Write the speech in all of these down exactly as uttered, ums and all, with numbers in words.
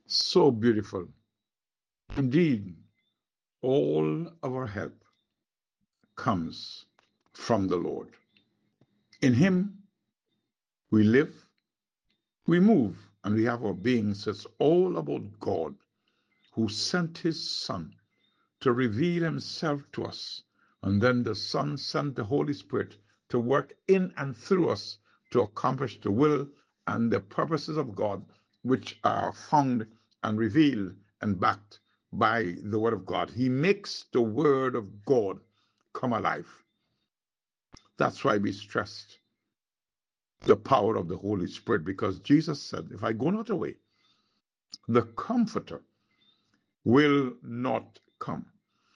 So beautiful. Indeed, all our help comes from the Lord. In Him we live, we move, and we have our being. So it's all about God who sent His Son to reveal Himself to us. And then the Son sent the Holy Spirit to work in and through us to accomplish the will and the purposes of God, which are found and revealed and backed by the Word of God. He makes the Word of God come alive. That's why we stressed the power of the Holy Spirit, because Jesus said, if I go not away, the Comforter will not come.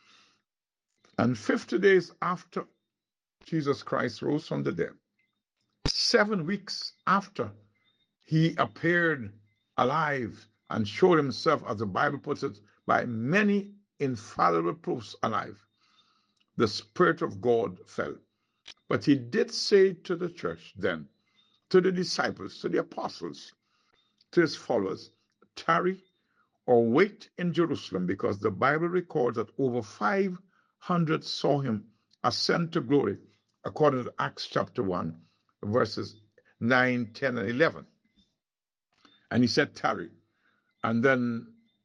And fifty days after Jesus Christ rose from the dead, seven weeks after he appeared alive and showed himself, as the Bible puts it, by many infallible proofs alive, the Spirit of God fell. But he did say to the church then, to the disciples, to the apostles, to his followers, tarry or wait in Jerusalem, because the Bible records that over five hundred saw him ascend to glory, according to Acts chapter one, verses nine, ten, and eleven. And he said, tarry. And then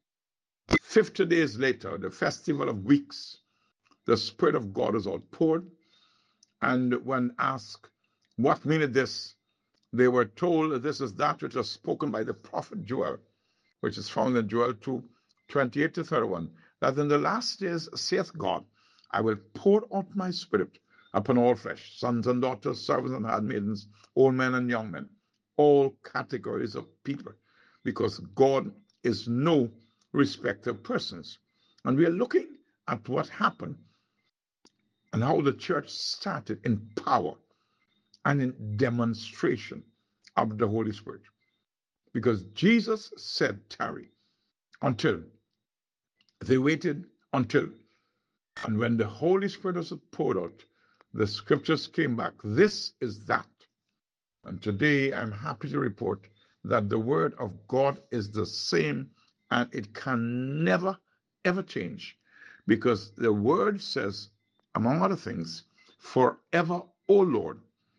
fifty days later, the festival of weeks, the Spirit of God is outpoured. And when asked, what meaneth this? They were told that this is that which was spoken by the prophet Joel, which is found in Joel two, twenty-eight to thirty-one, that in the last days, saith God, I will pour out my Spirit upon all flesh, sons and daughters, servants and handmaidens, old men and young men, all categories of people, because God is no respecter of persons. And we are looking at what happened and how the church started in power and in demonstration of the Holy Spirit. Because Jesus said, tarry, until they waited until, and when the Holy Spirit was poured out, the scriptures came back. This is that. And today I'm happy to report that the word of God is the same, and it can never, ever change, because the word says, among other things, forever, O Lord,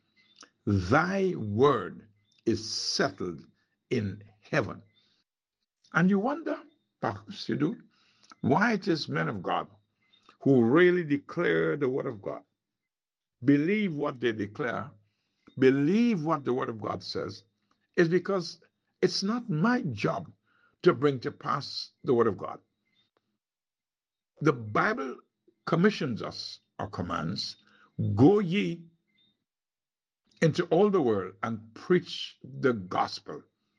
thy word is settled in heaven. And you wonder, perhaps you do, why it is men of God who really declare the word of God, believe what they declare, believe what the word of God says, is because it's not my job to bring to pass the word of God. The Bible commissions us, or commands, go ye into all the world and preach the gospel.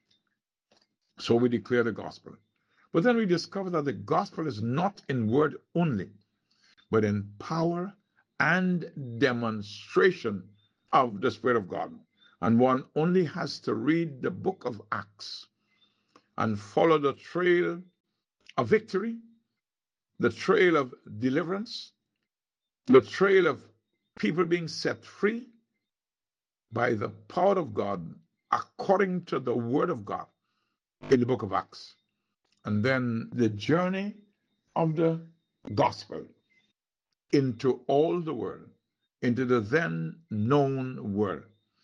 So we declare the gospel. But then we discover that the gospel is not in word only, but in power and demonstration of the Spirit of God. And one only has to read the book of Acts and follow the trail of victory, the trail of deliverance, the trail of people being set free by the power of God according to the word of God in the book of Acts. And then the journey of the gospel into all the world, into the then known world.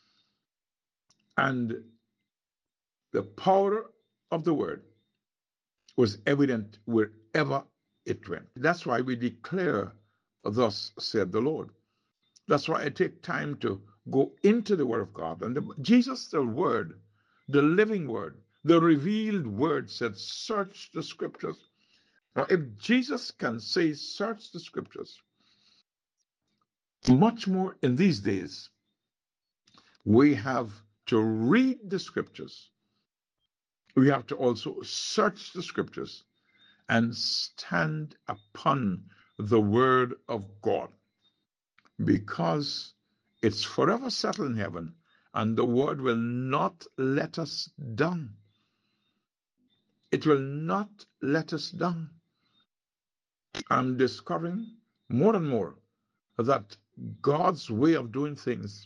And the power of the word was evident wherever it went. That's why we declare, thus said the Lord. That's why I take time to go into the word of God. And the, Jesus, the word, the living word, the revealed word, said, search the scriptures. Now, if Jesus can say, search the scriptures, much more in these days, we have to read the scriptures. We have to also search the scriptures and stand upon the word of God, because it's forever settled in heaven, and the word will not let us down. It will not let us down. I'm discovering more and more that God's way of doing things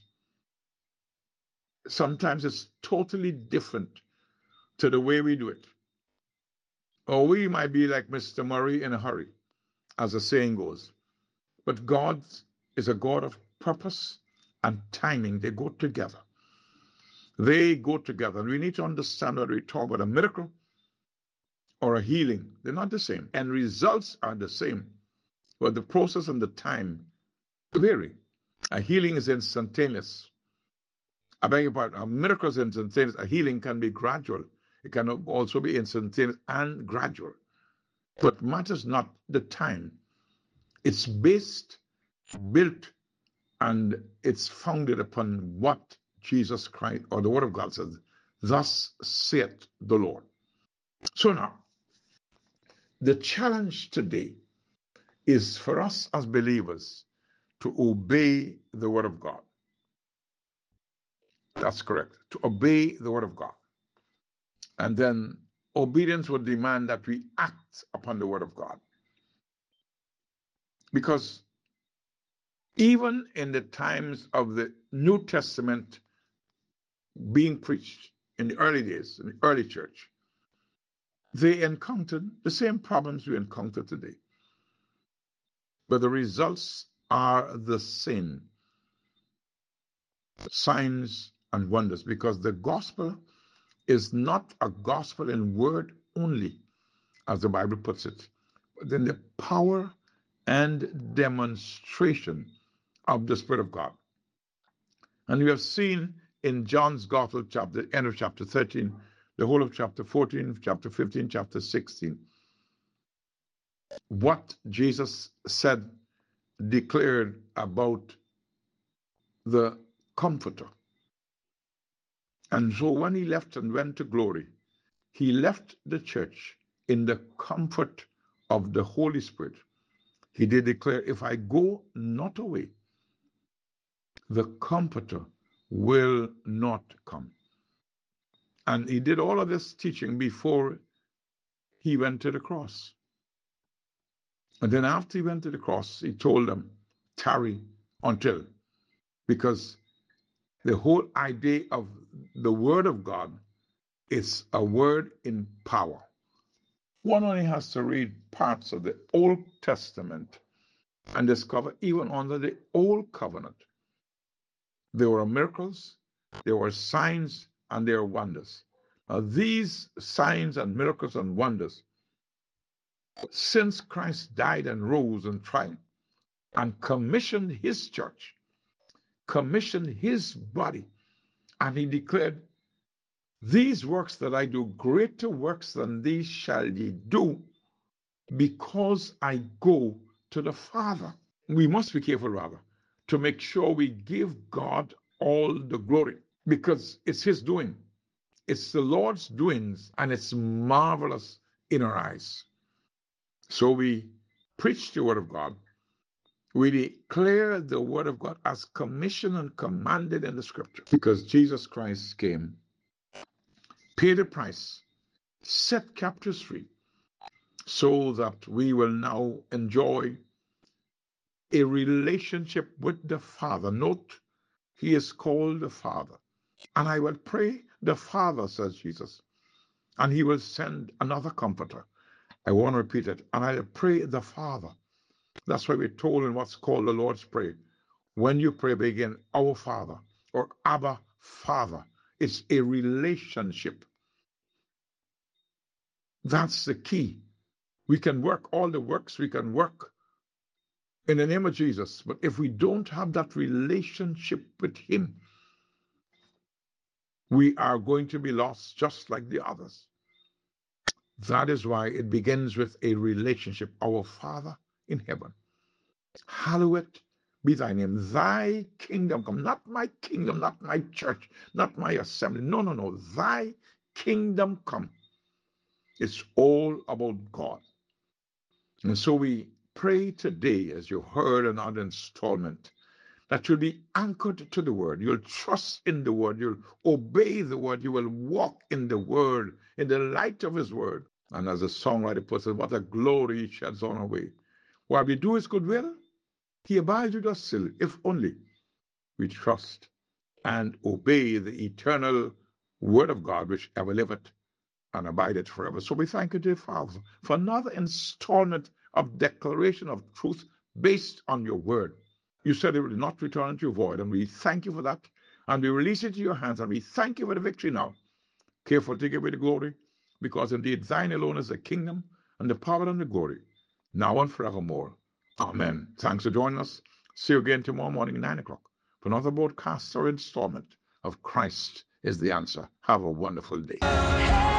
sometimes is totally different to the way we do it. Or we might be like Mister Murray, in a hurry, as the saying goes. But God is a God of purpose and timing. They go together. They go together. And we need to understand whether we talk about a miracle or a healing. They're not the same. And results are the same. But the process and the time vary. A healing is instantaneous. I beg your pardon. A miracle is instantaneous. A healing can be gradual. It can also be instantaneous and gradual. But matters not the time. It's based, built, and it's founded upon what Jesus Christ or the Word of God says. Thus saith the Lord. So now, the challenge today is for us as believers to obey the Word of God. That's correct. To obey the Word of God. And then obedience would demand that we act upon the Word of God. Because even in the times of the New Testament being preached in the early days, in the early church, they encountered the same problems we encounter today. But the results are the same. Signs and wonders, because the gospel is not a gospel in word only, as the Bible puts it, but in the power and demonstration of the Spirit of God. And we have seen in John's Gospel, chapter, end of chapter thirteen, the whole of chapter fourteen, chapter fifteen, chapter sixteen, what Jesus said, declared about the Comforter. And so when he left and went to glory, he left the church in the comfort of the Holy Spirit. He did declare, if I go not away, the Comforter will not come. And he did all of this teaching before he went to the cross. And then after he went to the cross, he told them, tarry until, because the whole idea of the Word of God is a word in power. One only has to read parts of the Old Testament and discover even under the Old Covenant, there were miracles, there were signs, and there were wonders. Now, these signs and miracles and wonders, since Christ died and rose and triumphed and commissioned his church, commissioned his body, and he declared, these works that I do, greater works than these shall ye do, because I go to the Father. We must be careful, rather, to make sure we give God all the glory, because it's his doing. It's the Lord's doings, and it's marvelous in our eyes. So we preach the Word of God. We declare the Word of God as commissioned and commanded in the Scripture, because Jesus Christ came, paid the price, set captives free, so that we will now enjoy a relationship with the Father. Note, he is called the Father. And I will pray the Father, says Jesus, and he will send another comforter. I want to repeat it. And I pray the Father. That's why we're told in what's called the Lord's Prayer. When you pray, begin, our Father or Abba Father. It's a relationship. That's the key. We can work all the works, we can work in the name of Jesus. But if we don't have that relationship with him, we are going to be lost just like the others. That is why it begins with a relationship. Our Father in heaven, hallowed be thy name. Thy kingdom come. Not my kingdom, not my church, not my assembly. No, no, no. Thy kingdom come. It's all about God. And so we pray today, as you heard another installment, that you'll be anchored to the Word. You'll trust in the Word. You'll obey the Word. You will walk in the Word, in the light of his Word. And as the songwriter puts it, what a glory he sheds on our way. While we do his good will, he abides with us still, if only we trust and obey the eternal Word of God, which ever liveth and abideth forever. So we thank you, dear Father, for another installment of declaration of truth based on your word. You said it will not return unto your void, and we thank you for that. And we release it to your hands, and we thank you for the victory now. Careful to give away the glory, because indeed thine alone is the kingdom and the power and the glory, now and forevermore. Amen. Thanks for joining us. See you again tomorrow morning, nine o'clock, for another broadcast or installment of Christ is the Answer. Have a wonderful day.